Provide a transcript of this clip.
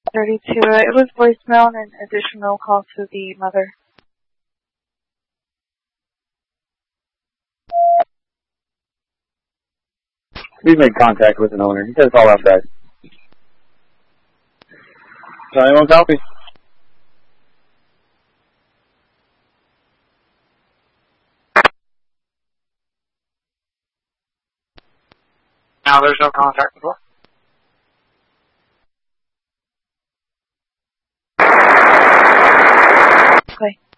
32. It was voicemail and an additional call to the mother. We made contact with an owner. He said it's all outside. Anyone copy? Now there's no contact before. Okay.